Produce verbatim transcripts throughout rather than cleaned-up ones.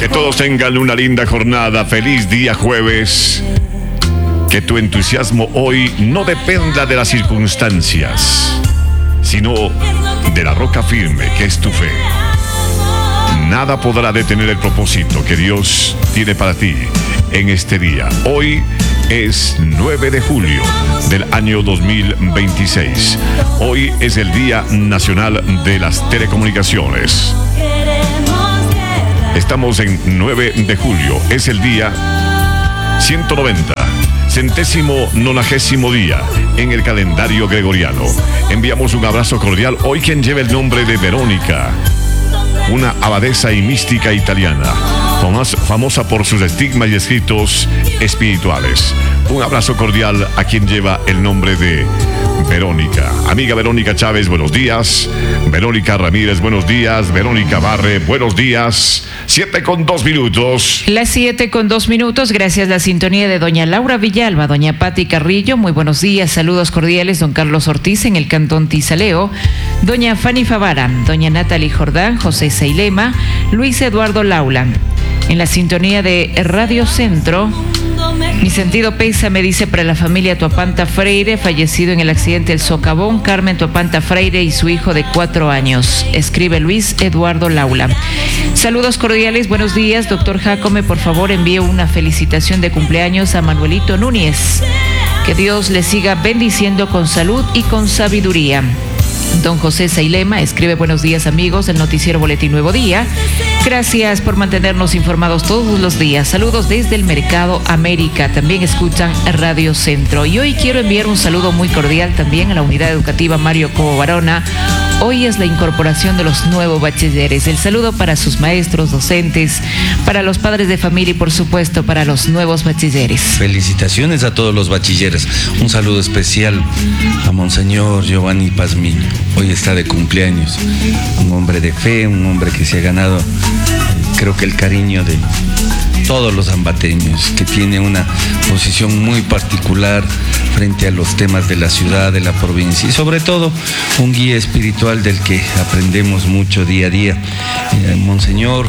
Que todos tengan una linda jornada. Feliz día jueves. Que tu entusiasmo hoy no dependa de las circunstancias, sino de la roca firme que es tu fe. Nada podrá detener el propósito que Dios tiene para ti en este día. Hoy es nueve de julio del año dos mil veintiséis. Hoy es el Día Nacional de las Telecomunicaciones. Estamos en nueve de julio. Es el día ciento noventa. Centésimo nonagésimo día en el calendario gregoriano. Enviamos un abrazo cordial. Hoy quien lleva el nombre de Verónica, una abadesa y mística italiana, famosa por sus estigmas y escritos espirituales. Un abrazo cordial a quien lleva el nombre de Verónica. Amiga Verónica Chávez, buenos días. Verónica Ramírez, buenos días. Verónica Barre, buenos días. Siete con dos minutos. Las siete con dos minutos, gracias a la sintonía de doña Laura Villalba, doña Pati Carrillo, muy buenos días, saludos cordiales, don Carlos Ortiz en el cantón Tizaleo, doña Fanny Favara, doña Natalie Jordán, José Seilema, Luis Eduardo Laula. En la sintonía de Radio Centro, mi sentido pésame, dice, para la familia Tuapanta Freire, fallecido en el accidente del Socavón, Carmen Tuapanta Freire y su hijo de cuatro años. Escribe Luis Eduardo Laula. Saludos cordiales, buenos días, doctor Jacome, por favor envíe una felicitación de cumpleaños a Manuelito Núñez. Que Dios le siga bendiciendo con salud y con sabiduría. Don José Seilema escribe: buenos días amigos del noticiero Boletín Nuevo Día. Gracias por mantenernos informados todos los días. Saludos desde el Mercado América. También escuchan Radio Centro. Y hoy quiero enviar un saludo muy cordial también a la Unidad Educativa Mario Cobo Barona. Hoy es la incorporación de los nuevos bachilleres. El saludo para sus maestros, docentes, para los padres de familia y por supuesto para los nuevos bachilleres. Felicitaciones a todos los bachilleres. Un saludo especial a Monseñor Giovanni Pazmiño. Hoy está de cumpleaños. Un hombre de fe, un hombre que se ha ganado, creo que el cariño de todos los ambateños, que tiene una posición muy particular frente a los temas de la ciudad, de la provincia y sobre todo un guía espiritual del que aprendemos mucho día a día. Eh, Monseñor,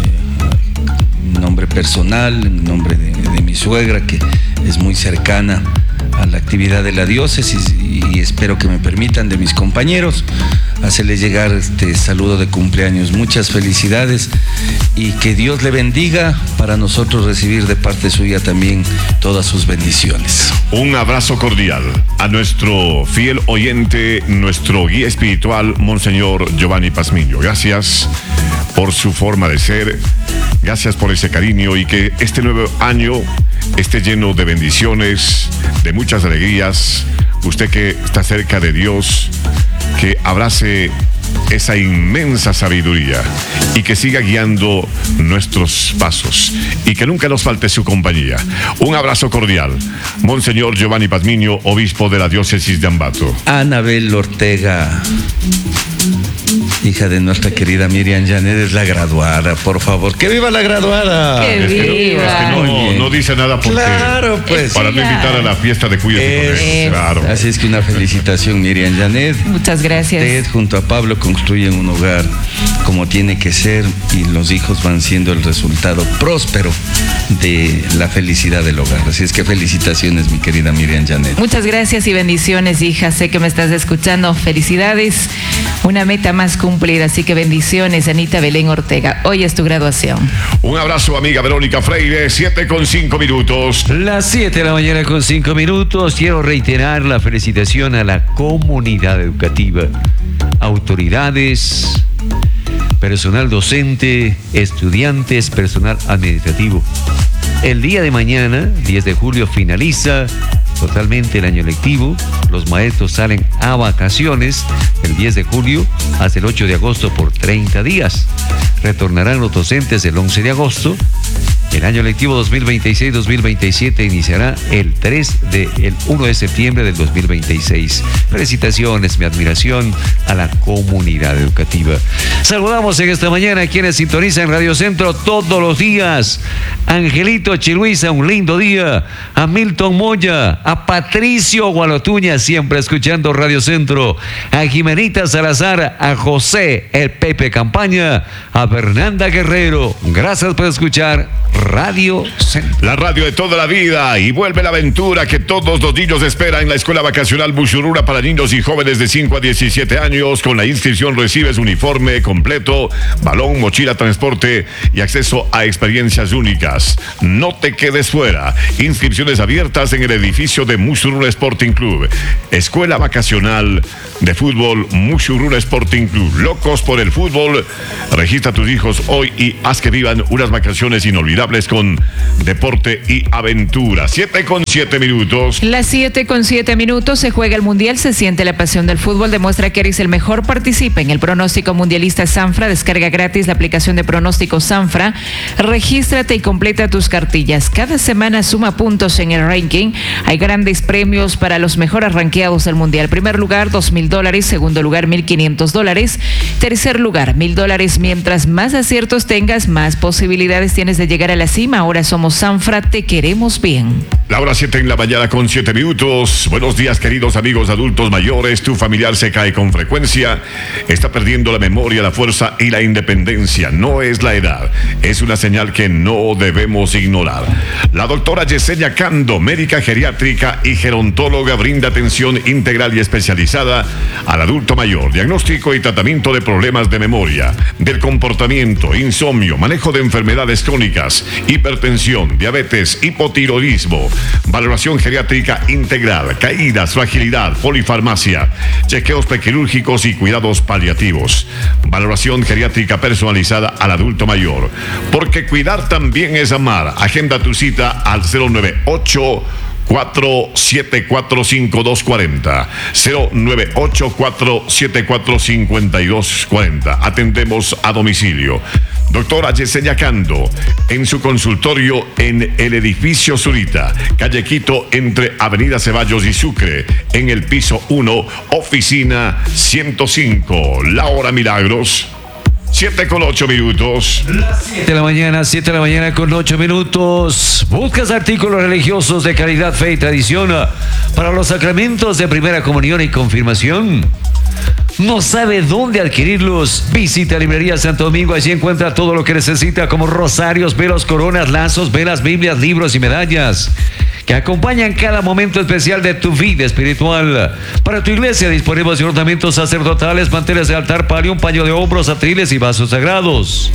eh, en nombre personal, en nombre de, de mi suegra, que es muy cercana a la actividad de la diócesis, y, y espero que me permitan, de mis compañeros, hacerle llegar este saludo de cumpleaños. Muchas felicidades y que Dios le bendiga, para nosotros recibir de parte suya también todas sus bendiciones. Un abrazo cordial a nuestro fiel oyente, nuestro guía espiritual, Monseñor Giovanni Pazmiño. Gracias por su forma de ser, gracias por ese cariño, y que este nuevo año esté lleno de bendiciones, de muchas alegrías. Usted que está cerca de Dios, que abrace esa inmensa sabiduría y que siga guiando nuestros pasos y que nunca nos falte su compañía. Un abrazo cordial. Monseñor Giovanni Pazmiño, obispo de la diócesis de Ambato. Anabel Ortega, hija de nuestra querida Miriam Janet, es la graduada, por favor. ¡Que viva la graduada! ¡Que es que, viva! Es que no, no dice nada porque, claro, pues, para no invitar a la fiesta de Cuídate con él. Claro. Así es que una felicitación, Miriam Janet. Muchas gracias. Usted junto a Pablo construyen un hogar como tiene que ser, y los hijos van siendo el resultado próspero de la felicidad del hogar. Así es que felicitaciones, mi querida Miriam Janet. Muchas gracias y bendiciones, hija. Sé que me estás escuchando. Felicidades. Una meta más cumplida, así que bendiciones, Anita Belén Ortega. Hoy es tu graduación. Un abrazo, amiga Verónica Freire. Siete con cinco minutos. Las siete de la mañana con cinco minutos. Quiero reiterar la felicitación a la comunidad educativa, autoridades, personal docente, estudiantes, personal administrativo. El día de mañana, diez de julio, finaliza totalmente el año lectivo. Los maestros salen a vacaciones el diez de julio hasta el ocho de agosto por treinta días. Retornarán los docentes el once de agosto El año lectivo dos mil veintiséis dos mil veintisiete iniciará el tres de, el primero de septiembre del dos mil veintiséis. Felicitaciones, mi admiración a la comunidad educativa. Saludamos en esta mañana a quienes sintonizan Radio Centro todos los días. Angelito Chiluiza, un lindo día. A Milton Moya, a Patricio Gualotuña, siempre escuchando Radio Centro. A Jimenita Salazar, a José El Pepe Campaña, a Fernanda Guerrero. Gracias por escuchar Radio Centro. La radio de toda la vida, y vuelve la aventura que todos los niños esperan en la Escuela Vacacional Mushuruna para niños y jóvenes de cinco a diecisiete años. Con la inscripción recibes uniforme completo, balón, mochila, transporte y acceso a experiencias únicas. No te quedes fuera. Inscripciones abiertas en el edificio de Mushuruna Sporting Club. Escuela Vacacional de Fútbol Mushuruna Sporting Club. Locos por el fútbol. Registra a tus hijos hoy y haz que vivan unas vacaciones inolvidables con deporte y aventura. Siete con siete minutos. Las siete con siete minutos. Se juega el Mundial, se siente la pasión del fútbol. Demuestra que eres el mejor. Participa en el pronóstico mundialista Sanfra. Descarga gratis la aplicación de pronóstico Sanfra. Regístrate y completa tus cartillas. Cada semana suma puntos en el ranking. Hay grandes premios para los mejores rankeados del Mundial. Primer lugar, dos mil dólares. Segundo lugar, mil quinientos dólares. Tercer lugar, mil dólares. Mientras más aciertos tengas, más posibilidades tienes de llegar a la cima. Ahora somos Sanfra, te queremos bien. La hora siete en la mañana con siete minutos. Buenos días, queridos amigos adultos mayores. Tu familiar se cae con frecuencia. Está perdiendo la memoria, la fuerza y la independencia. No es la edad. Es una señal que no debemos ignorar. La doctora Yesenia Cando, médica geriátrica y gerontóloga, brinda atención integral y especializada al adulto mayor. Diagnóstico y tratamiento de problemas de memoria, del comportamiento, insomnio, manejo de enfermedades crónicas, hipertensión, diabetes, hipotiroidismo. Valoración geriátrica integral, caídas, fragilidad, polifarmacia, chequeos prequirúrgicos y cuidados paliativos. Valoración geriátrica personalizada al adulto mayor. Porque cuidar también es amar. Agenda tu cita al cero nueve ocho cuatro siete cuatro cinco dos cuatro cero, cero nueve ocho cuatro siete cuatro cinco dos cuatro cero. Atendemos a domicilio. Doctora Yesenia Cando, en su consultorio en el edificio Zurita, calle Quito, entre Avenida Ceballos y Sucre, en el piso uno, oficina ciento cinco. La hora milagros. siete con ocho minutos. siete de la mañana, siete de la mañana con ocho minutos. ¿Buscas artículos religiosos de calidad, fe y tradición para los sacramentos de primera comunión y confirmación? ¿No sabe dónde adquirirlos? Visita Librería Santo Domingo. Allí encuentra todo lo que necesita, como rosarios, velos, coronas, lazos, velas, Biblias, libros y medallas que acompañan cada momento especial de tu vida espiritual. Para tu iglesia disponemos de ornamentos sacerdotales, manteles de altar, palio, un paño de hombros, atriles y vasos sagrados.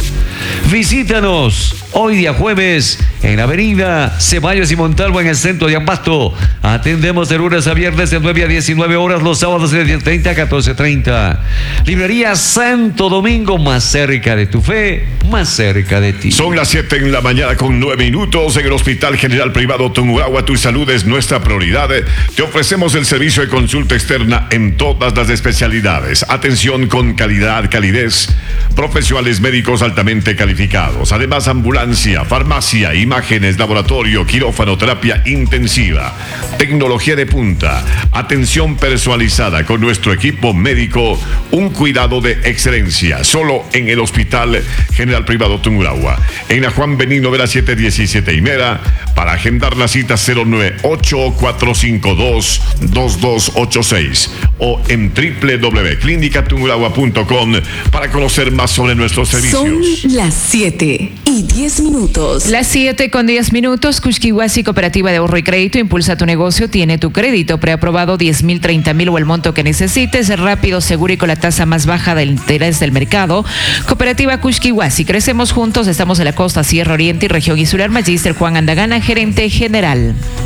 Visítanos hoy día jueves en la avenida Ceballos y Montalvo, en el centro de Ambato. Atendemos de lunes a viernes de nueve a diecinueve horas, los sábados de diez treinta a catorce treinta. Librería Santo Domingo, más cerca de tu fe, más cerca de ti. Son las siete en la mañana con nueve minutos. En el Hospital General Privado Tungurahua, tu salud es nuestra prioridad. Te ofrecemos el servicio de consulta externa en todas las especialidades. Atención con calidad, calidez, profesionales médicos altamente calificados. Además, ambulancia, farmacia, imágenes, laboratorio, quirófano, terapia intensiva, tecnología de punta, atención personalizada con nuestro equipo médico, un cuidado de excelencia. Solo en el Hospital General Privado Tungurahua. En la Juan Benigno de la siete diecisiete y Mera. Para agendar la cita cero nueve ocho cuatro cinco dos dos dos ocho seis o en doble u doble u doble u punto clínica tungurahua punto com para conocer más sobre nuestros servicios. Son las siete y diez minutos. Las siete con diez minutos. Cushkiwasi Cooperativa de Ahorro y Crédito impulsa tu negocio, tiene tu crédito preaprobado diez mil, treinta mil o el monto que necesites, rápido, seguro y con la tasa más baja del interés del mercado. Cooperativa Cushkiwasi, crecemos juntos, estamos en la costa, Sierra Oriente y región insular. Magíster Juan Andagana, gerente general.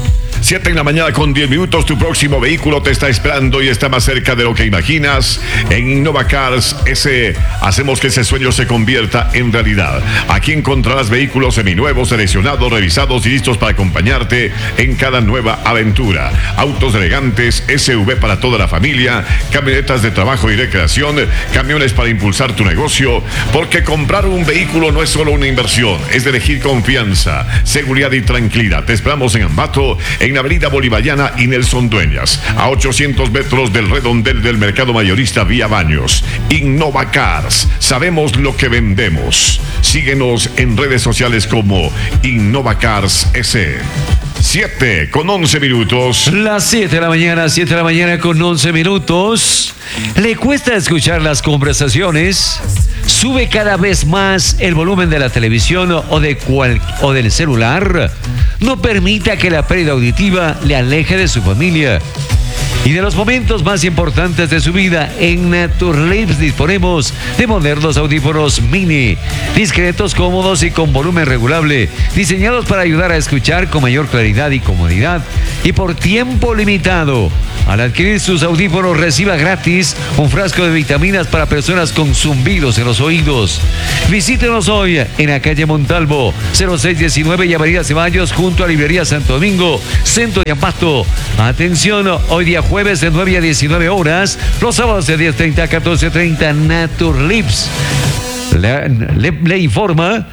siete en la mañana con diez minutos. Tu próximo vehículo te está esperando y está más cerca de lo que imaginas. En Innova Cars, ese, hacemos que ese sueño se convierta en realidad. Aquí encontrarás vehículos seminuevos, seleccionados, revisados y listos para acompañarte en cada nueva aventura. Autos elegantes, S U V para toda la familia, camionetas de trabajo y recreación, camiones para impulsar tu negocio, porque comprar un vehículo no es solo una inversión, es de elegir confianza, seguridad y tranquilidad. Te esperamos en Ambato, en la avenida Bolivariana y Nelson Dueñas, a ochocientos metros del redondel del mercado mayorista Vía Baños. Innova Cars, sabemos lo que vendemos. Síguenos en redes sociales como Innova Cars S. siete con once minutos. Las siete de la mañana, siete de la mañana con once minutos. ¿Le cuesta escuchar las conversaciones? ¿Sube cada vez más el volumen de la televisión o, de cual, o del celular? No permita que la pérdida auditiva le aleje de su familia y de los momentos más importantes de su vida. En Naturlips disponemos de modernos audífonos mini, discretos, cómodos y con volumen regulable, diseñados para ayudar a escuchar con mayor claridad y comodidad y por tiempo limitado. Al adquirir sus audífonos, reciba gratis un frasco de vitaminas para personas con zumbidos en los oídos. Visítenos hoy en la calle Montalvo, cero seis diecinueve y Avenida Ceballos, junto a Librería Santo Domingo, centro de Ambato. Atención, hoy día jueves de nueve a diecinueve horas, los sábados de diez treinta a catorce treinta, Naturlips le, le, le informa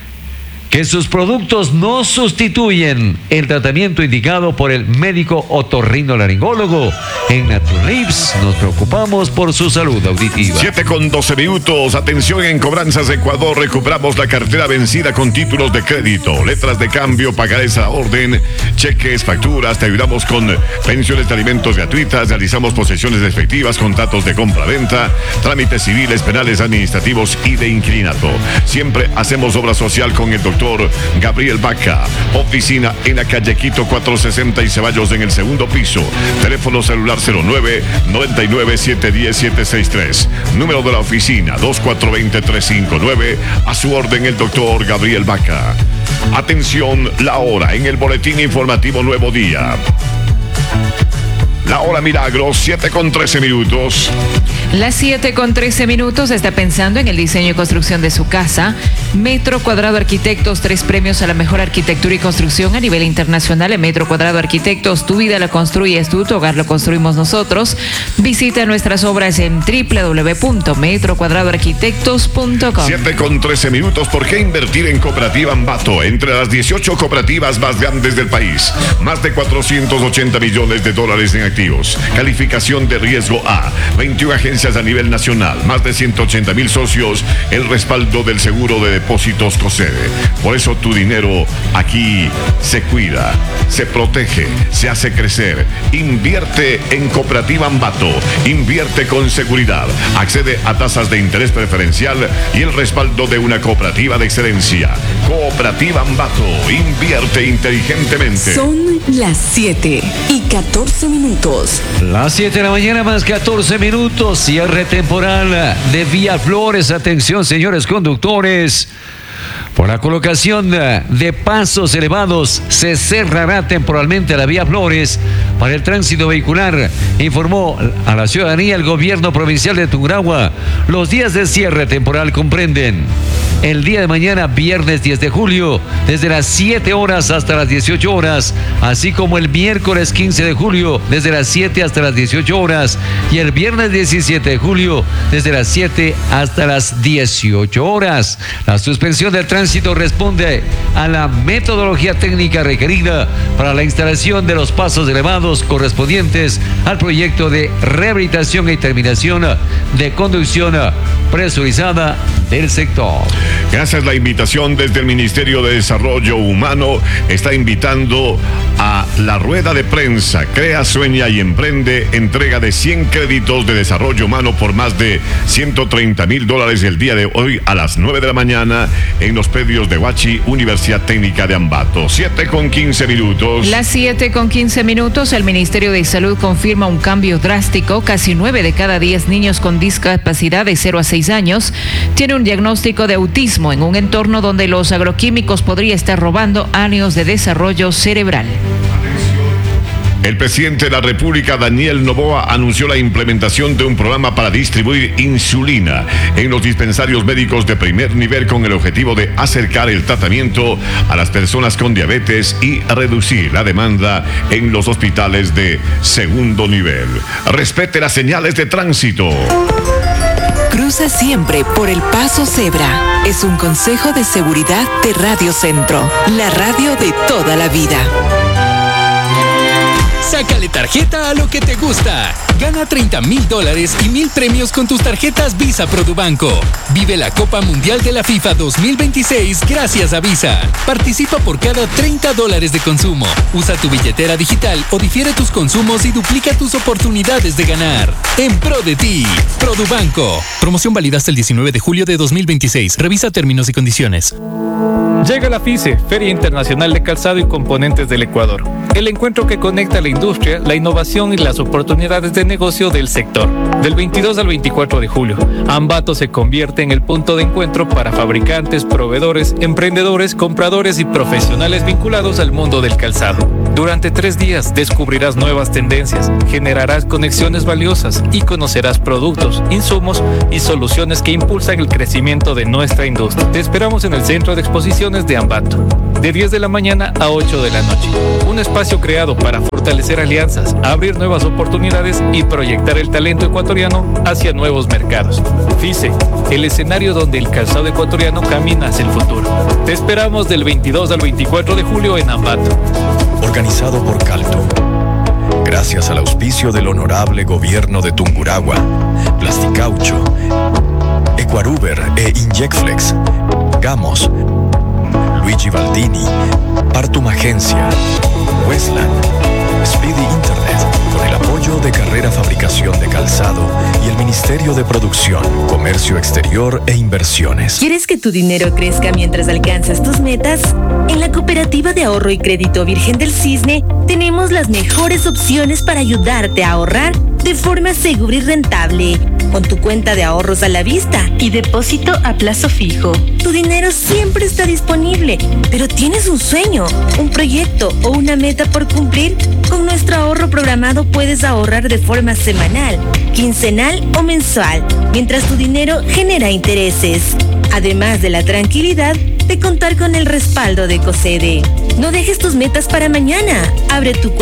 que sus productos no sustituyen el tratamiento indicado por el médico otorrinolaringólogo. En Naturlips nos preocupamos por su salud auditiva. siete con doce minutos. Atención, en Cobranzas Ecuador recuperamos la cartera vencida con títulos de crédito, letras de cambio, pagarés a la orden, cheques, facturas. Te ayudamos con pensiones de alimentos gratuitas, realizamos posesiones efectivas, contratos de compra-venta, trámites civiles, penales, administrativos y de inquilinato. Siempre hacemos obra social con el doctor Gabriel Vaca. Oficina en la calle Quito cuatrocientos sesenta y Ceballos, en el segundo piso. Teléfono celular cero nueve, noventa y nueve, setecientos diez, setecientos sesenta y tres. Número de la oficina dos cuatro dos cero, tres cinco nueve. A su orden el doctor Gabriel Vaca. Atención, la hora en el boletín informativo Nuevo Día. La hora milagro, siete con trece minutos. Las siete con trece minutos. Está pensando en el diseño y construcción de su casa. Metro Cuadrado Arquitectos, tres premios a la mejor arquitectura y construcción a nivel internacional. En Metro Cuadrado Arquitectos, tu vida la construyes tú, tu hogar lo construimos nosotros. Visita nuestras obras en doble u doble u doble u punto metro cuadrado arquitectos punto com. siete con trece minutos. ¿Por qué invertir en Cooperativa Ambato? Entre las dieciocho cooperativas más grandes del país. Más de cuatrocientos ochenta millones de dólares en activos. Calificación de riesgo A. veintiuna agencias a nivel nacional. Más de ciento ochenta mil socios. El respaldo del seguro de depósitos procede. Por eso tu dinero aquí se cuida, se protege, se hace crecer. Invierte en Cooperativa Ambato. Invierte con seguridad. Accede a tasas de interés preferencial y el respaldo de una cooperativa de excelencia. Cooperativa Ambato. Invierte inteligentemente. Son las siete y catorce minutos. Las siete de la mañana más catorce minutos. Cierre temporal de Vía Flores. Atención, señores conductores. Por la colocación de pasos elevados se cerrará temporalmente la Vía Flores para el tránsito vehicular, informó a la ciudadanía el gobierno provincial de Tungurahua. Los días de cierre temporal comprenden el día de mañana, viernes diez de julio, desde las siete horas hasta las dieciocho horas, así como el miércoles quince de julio, desde las siete hasta las dieciocho horas, y el viernes diecisiete de julio, desde las siete hasta las dieciocho horas. La suspensión del tránsito responde a la metodología técnica requerida para la instalación de los pasos elevados correspondientes al proyecto de rehabilitación y terminación de conducción presurizada del sector. Gracias. La invitación desde el Ministerio de Desarrollo Humano está invitando a la rueda de prensa Crea, Sueña y Emprende, entrega de cien créditos de desarrollo humano por más de ciento treinta mil dólares el día de hoy a las nueve de la mañana en los predios de Huachi, Universidad Técnica de Ambato. siete con quince minutos. Las siete con quince minutos. El Ministerio de Salud confirma un cambio drástico. Casi nueve de cada diez niños con discapacidad de cero a seis años tiene un diagnóstico de autismo en un entorno donde los agroquímicos podrían estar robando años de desarrollo cerebral. El presidente de la República, Daniel Noboa, anunció la implementación de un programa para distribuir insulina en los dispensarios médicos de primer nivel con el objetivo de acercar el tratamiento a las personas con diabetes y reducir la demanda en los hospitales de segundo nivel. Respete las señales de tránsito. Cruza siempre por el paso cebra. Es un consejo de seguridad de Radio Centro, la radio de toda la vida. Sácale tarjeta a lo que te gusta. Gana treinta mil dólares y mil premios con tus tarjetas Visa Produbanco. Vive la Copa Mundial de la FIFA dos mil veintiséis gracias a Visa. Participa por cada treinta dólares de consumo. Usa tu billetera digital o difiere tus consumos y duplica tus oportunidades de ganar. En pro de ti, Produbanco. Promoción válida hasta el diecinueve de julio de dos mil veintiséis. Revisa términos y condiciones. Llega la FICE, Feria Internacional de Calzado y Componentes del Ecuador. El encuentro que conecta la industria, la innovación y las oportunidades de negocio del sector. Del veintidós al veinticuatro de julio, Ambato se convierte en el punto de encuentro para fabricantes, proveedores, emprendedores, compradores y profesionales vinculados al mundo del calzado. Durante tres días descubrirás nuevas tendencias, generarás conexiones valiosas y conocerás productos, insumos y soluciones que impulsan el crecimiento de nuestra industria. Te esperamos en el Centro de Exposiciones de Ambato, de diez de la mañana a ocho de la noche. Un espacio creado para fortalecer alianzas, abrir nuevas oportunidades y proyectar el talento ecuatoriano hacia nuevos mercados. FICE, el escenario donde el calzado ecuatoriano camina hacia el futuro. Te esperamos del veintidós al veinticuatro de julio en Ambato. Organizado por Calto. Gracias al auspicio del honorable gobierno de Tungurahua, Plasticaucho, Ecuaruber e Injecflex, Gamos, Luigi Baldini, Partum Agencia, Westland, Speedy Internet, con el apoyo de Carrera Fabricación de Calzado y el Ministerio de Producción, Comercio Exterior e Inversiones. ¿Quieres que tu dinero crezca mientras alcanzas tus metas? En la Cooperativa de Ahorro y Crédito Virgen del Cisne tenemos las mejores opciones para ayudarte a ahorrar de forma segura y rentable. Con tu cuenta de ahorros a la vista y depósito a plazo fijo, tu dinero siempre está disponible. Pero tienes un sueño, un proyecto o una meta por cumplir. Con nuestro ahorro programado puedes ahorrar de forma semanal, quincenal o mensual, mientras tu dinero genera intereses. Además de la tranquilidad de contar con el respaldo de COSEDE. No dejes tus metas para mañana. Abre tu cuenta